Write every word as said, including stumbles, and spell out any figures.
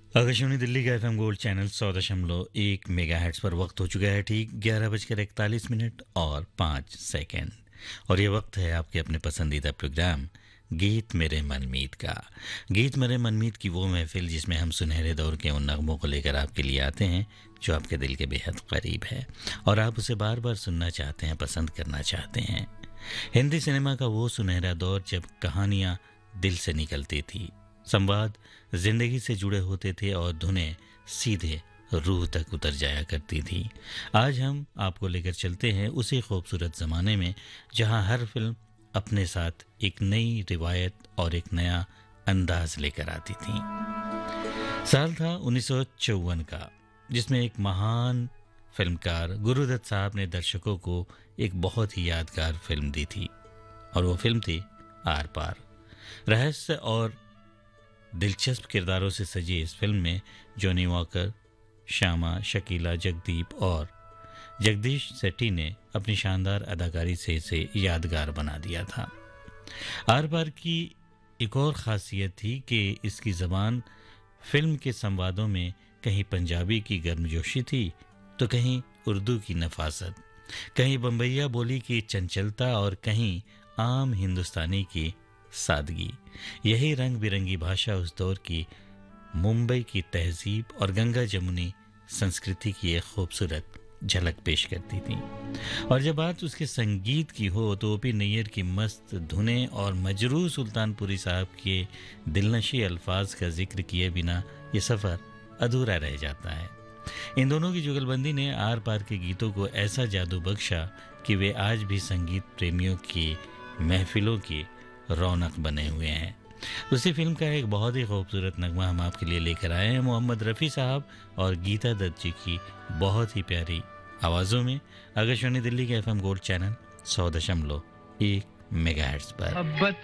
आकाशवाणी दिल्ली का FM gold channel सौ दशमलव एक मेगा हेर्ट्ज पर वक्त हो चुका है ठीक ग्यारह बजकर इकतालीस मिनट और पाँच सेकंड। और ये वक्त है आपके अपने पसंदीदा प्रोग्राम गीत मेरे मनमीत का। गीत मेरे मनमीत की वो महफिल जिसमें हम सुनहरे दौर के उन नगमों को लेकर आपके लिए आते हैं जो आपके दिल के बेहद करीब है और आप उसे बार बार सुनना चाहते हैं, पसंद करना चाहते हैं। हिंदी सिनेमा का वो सुनहरा दौर जब कहानियाँ दिल से निकलती थी, संवाद जिंदगी से जुड़े होते थे और धुनें सीधे रूह तक उतर जाया करती थी। आज हम आपको लेकर चलते हैं उसी खूबसूरत ज़माने में जहां हर फिल्म अपने साथ एक नई रिवायत और एक नया अंदाज लेकर आती थी। साल था उन्नीस सौ चौवन का, जिसमें एक महान फिल्मकार गुरुदत्त साहब ने दर्शकों को एक बहुत ही यादगार फिल्म दी थी और वो फिल्म थी आर पार। रहस्य और दिलचस्प किरदारों से सजी इस फिल्म में जॉनी वॉकर, श्यामा, शकीला, जगदीप और जगदीश सेट्टी ने अपनी शानदार अदाकारी से इसे यादगार बना दिया था। आर पार की एक और ख़ासियत थी कि इसकी ज़बान फिल्म के संवादों में कहीं पंजाबी की गर्मजोशी थी तो कहीं उर्दू की नफासत, कहीं बम्बैया बोली की चंचलता और कहीं आम हिंदुस्तानी की सादगी। यही रंग बिरंगी भाषा उस दौर की मुंबई की तहजीब और गंगा जमुनी संस्कृति की एक खूबसूरत झलक पेश करती थी। और जब बात उसके संगीत की हो तो ओपी नैयर की मस्त धुनें और मजरू सुल्तानपुरी साहब के दिलनशी अल्फाज का जिक्र किए बिना ये सफ़र अधूरा रह जाता है। इन दोनों की जुगलबंदी ने आर पार के गीतों को ऐसा जादू बख्शा कि वे आज भी संगीत प्रेमियों की महफिलों की रौनक बने हुए हैं। उसी फिल्म का एक बहुत ही खूबसूरत नगमा हम आपके लिए लेकर आए हैं मोहम्मद रफ़ी साहब और गीता दत्त जी की बहुत ही प्यारी आवाज़ों में आकाशवाणी दिल्ली के एफएम गोल्ड चैनल सौ दशमलव एक मेगाहर्ट्ज़ पर।